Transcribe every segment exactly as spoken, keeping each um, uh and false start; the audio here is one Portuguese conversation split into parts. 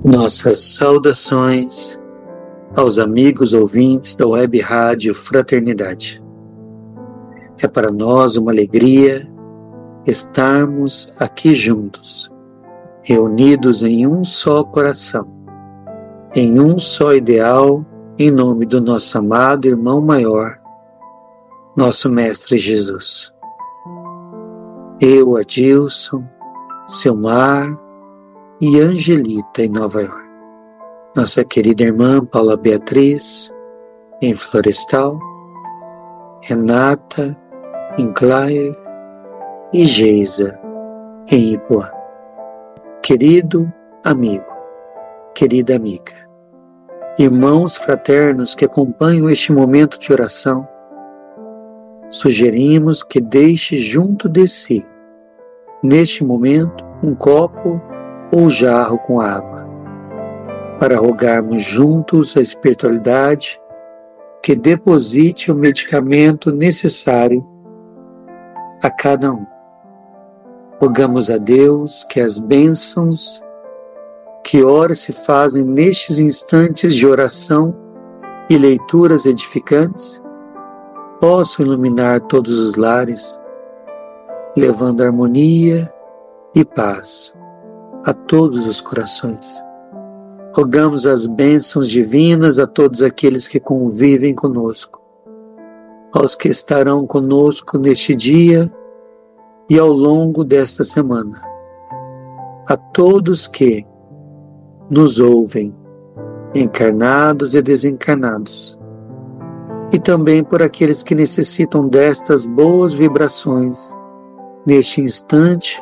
Nossas saudações aos amigos ouvintes da Web Rádio Fraternidade. É para nós uma alegria estarmos aqui juntos, reunidos em um só coração, em um só ideal, em nome do nosso amado irmão maior, nosso Mestre Jesus. Eu, Adilson, Silmar e Angelita em Nova York. Nossa querida irmã Paula Beatriz em Florestal, Renata em Claire e Geisa em Ipuã. Querido amigo, querida amiga, irmãos fraternos que acompanham este momento de oração, sugerimos que deixe junto de si, neste momento, um copo ou jarro com água, para rogarmos juntos a espiritualidade que deposite o medicamento necessário a cada um. Rogamos a Deus que as bênçãos que ora se fazem nestes instantes de oração e leituras edificantes possam iluminar todos os lares, levando harmonia e paz a todos os corações. Rogamos as bênçãos divinas a todos aqueles que convivem conosco, aos que estarão conosco neste dia e ao longo desta semana, a todos que nos ouvem, encarnados e desencarnados, e também por aqueles que necessitam destas boas vibrações neste instante,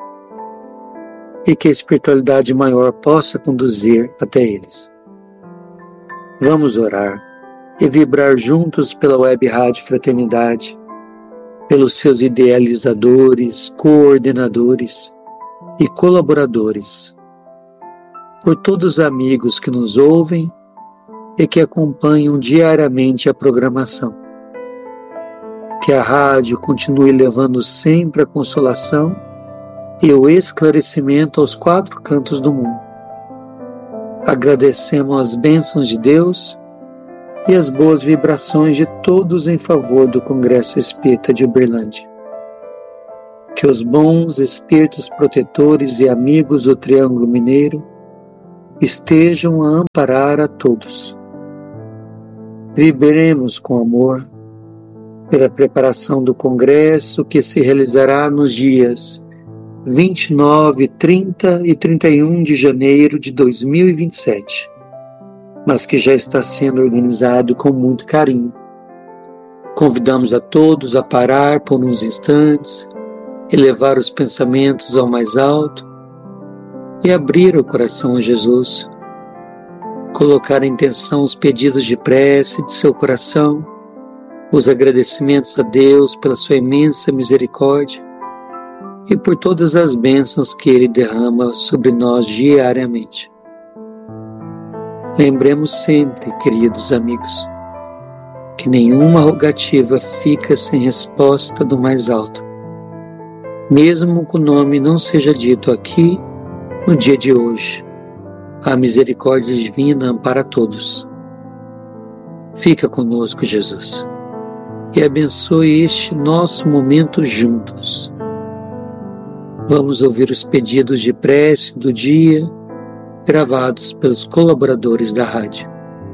e que a espiritualidade maior possa conduzir até eles. Vamos orar e vibrar juntos pela Web Rádio Fraternidade, pelos seus idealizadores, coordenadores e colaboradores, por todos os amigos que nos ouvem e que acompanham diariamente a programação. Que a rádio continue levando sempre a consolação e o esclarecimento aos quatro cantos do mundo. Agradecemos as bênçãos de Deus e as boas vibrações de todos em favor do Congresso Espírita de Uberlândia. Que os bons espíritos protetores e amigos do Triângulo Mineiro estejam a amparar a todos. Vibremos com amor pela preparação do Congresso que se realizará nos dias vinte e nove, trinta e trinta e um de janeiro de dois mil e vinte e sete, mas que já está sendo organizado com muito carinho. Convidamos a todos a parar por uns instantes, elevar os pensamentos ao mais alto e abrir o coração a Jesus, colocar em intenção os pedidos de prece de seu coração, os agradecimentos a Deus pela sua imensa misericórdia e por todas as bênçãos que Ele derrama sobre nós diariamente. Lembremos sempre, queridos amigos, que nenhuma rogativa fica sem resposta do mais alto, mesmo que o nome não seja dito aqui no dia de hoje. A misericórdia divina ampara todos. Fica conosco, Jesus, e abençoe este nosso momento juntos. Vamos ouvir os pedidos de prece do dia, gravados pelos colaboradores da rádio.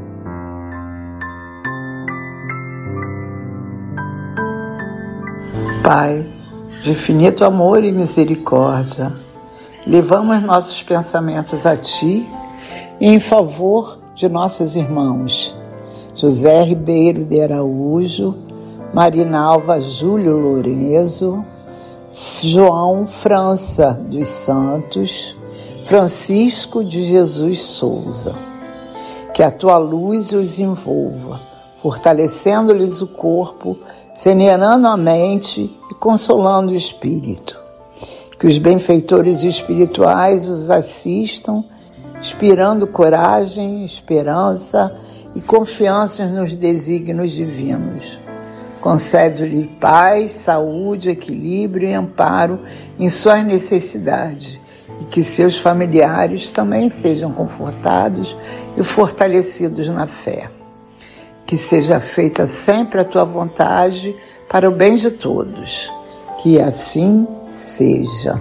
Pai, de infinito amor e misericórdia, levamos nossos pensamentos a Ti em favor de nossos irmãos José Ribeiro de Araújo, Marina Alva Júlio Lourenço, João França dos Santos, Francisco de Jesus Souza. Que a Tua luz os envolva, fortalecendo-lhes o corpo, serenando a mente e consolando o espírito. Que os benfeitores espirituais os assistam, inspirando coragem, esperança e confiança nos desígnios divinos. Concede-lhe paz, saúde, equilíbrio e amparo em suas necessidades e que seus familiares também sejam confortados e fortalecidos na fé. Que seja feita sempre a tua vontade para o bem de todos. Que assim seja.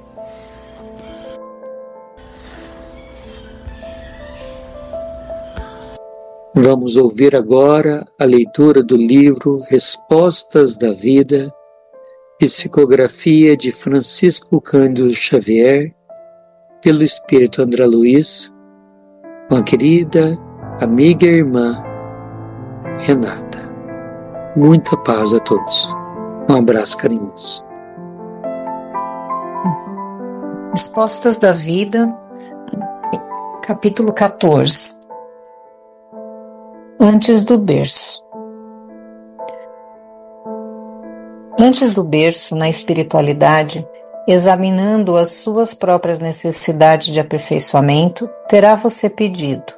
Vamos ouvir agora a leitura do livro Respostas da Vida, psicografia de Francisco Cândido Xavier, pelo Espírito André Luiz, com a querida amiga e irmã Renata. Muita paz a todos. Um abraço carinhoso. Respostas da Vida, capítulo quatorze. Antes do berço. Antes do berço, na espiritualidade, examinando as suas próprias necessidades de aperfeiçoamento, terá você pedido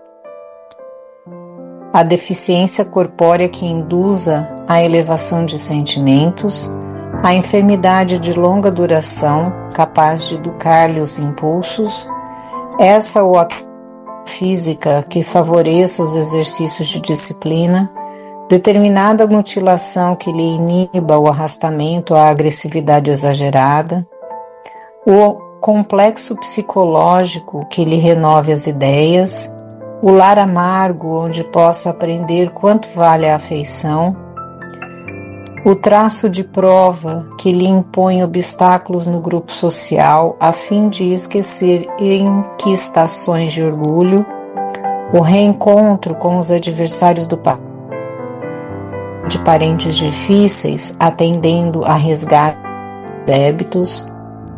a deficiência corpórea que induza a elevação de sentimentos, a enfermidade de longa duração, capaz de educar-lhe os impulsos, essa ou a física que favoreça os exercícios de disciplina, determinada mutilação que lhe iniba o arrastamento à agressividade exagerada, o complexo psicológico que lhe renove as ideias, o lar amargo onde possa aprender quanto vale a afeição, o traço de prova que lhe impõe obstáculos no grupo social a fim de esquecer enquistações de orgulho, o reencontro com os adversários do passado, de parentes difíceis, atendendo a resgate de débitos,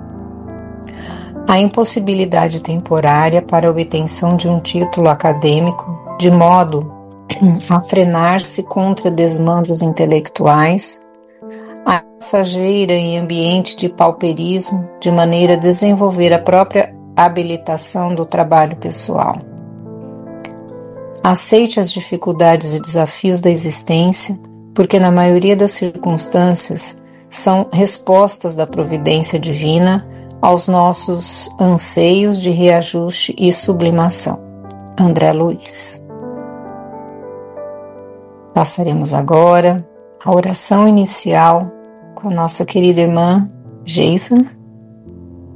a impossibilidade temporária para a obtenção de um título acadêmico, de modo a frenar-se contra desmandos intelectuais, a passageira em ambiente de pauperismo, de maneira a desenvolver a própria habilitação do trabalho pessoal. Aceite as dificuldades e desafios da existência, porque na maioria das circunstâncias são respostas da providência divina aos nossos anseios de reajuste e sublimação. André Luiz. Passaremos agora a oração inicial com a nossa querida irmã Geisa.